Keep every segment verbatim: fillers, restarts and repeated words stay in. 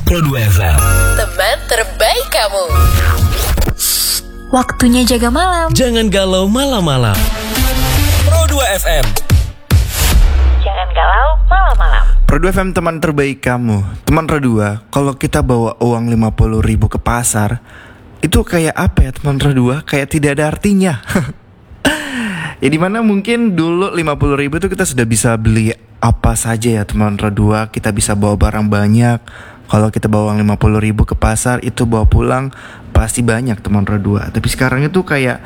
Pro dua F M, teman terbaik kamu. Waktunya jaga malam. Jangan galau malam-malam. Pro dua F M. Jangan galau malam-malam. Pro dua F M, teman terbaik kamu. Teman Pro dua, kalau kita bawa uang lima puluh ribu ke pasar, itu kayak apa ya teman Pro dua? Kayak tidak ada artinya. Ya dimana mungkin dulu lima puluh ribu itu kita sudah bisa beli apa saja ya teman Pro dua. Kita bisa bawa barang banyak. Kalau kita bawa uang lima puluh ribu ke pasar, itu bawa pulang pasti banyak teman Pro dua. Tapi sekarang itu kayak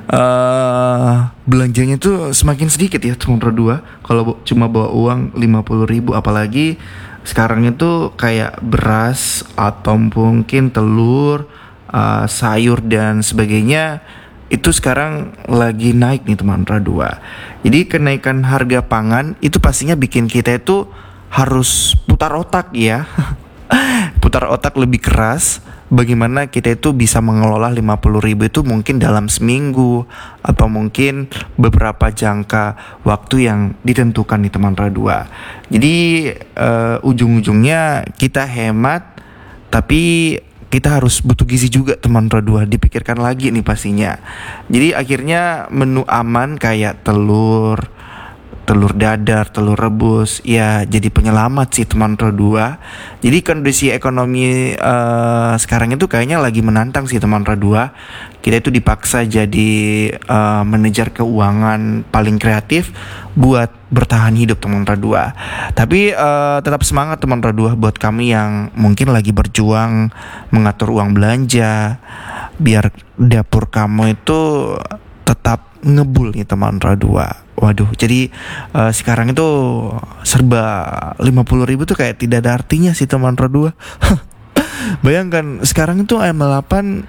uh, belanjanya tuh semakin sedikit ya teman Pro dua. Kalau cuma bawa uang lima puluh ribu, apalagi sekarang itu kayak beras atau mungkin telur, uh, sayur dan sebagainya, itu sekarang lagi naik nih teman Pro dua. Jadi kenaikan harga pangan itu pastinya bikin kita itu harus putar otak ya. Putar otak lebih keras, bagaimana kita itu bisa mengelola lima puluh ribu itu mungkin dalam seminggu atau mungkin beberapa jangka waktu yang ditentukan di teman Pro dua. Jadi uh, ujung-ujungnya kita hemat, tapi kita harus butuh gizi juga teman Pro dua, dipikirkan lagi nih pastinya. Jadi akhirnya menu aman kayak telur, telur dadar, telur rebus, ya jadi penyelamat sih teman Pro dua. Jadi kondisi ekonomi uh, sekarang itu kayaknya lagi menantang sih teman Pro dua. Kita itu dipaksa jadi uh, manajer keuangan paling kreatif buat bertahan hidup teman Pro dua. Tapi uh, tetap semangat teman Pro dua buat kami yang mungkin lagi berjuang mengatur uang belanja, biar dapur kamu itu tetap ngebul nih teman Pro dua. Waduh, jadi uh, sekarang itu serba lima puluh ribu tuh kayak tidak ada artinya sih teman Pro dua. Bayangkan sekarang itu ayam delapan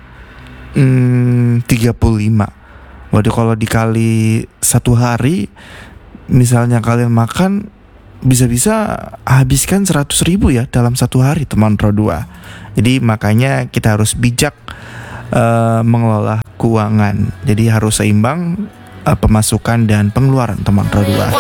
hmm, tiga puluh lima. Waduh, kalau dikali satu hari, misalnya kalian makan, bisa-bisa habiskan seratus ribu ya dalam satu hari teman Pro dua. Jadi makanya kita harus bijak uh, mengelola keuangan. Jadi harus seimbang uh, pemasukan dan pengeluaran teman Pro dua.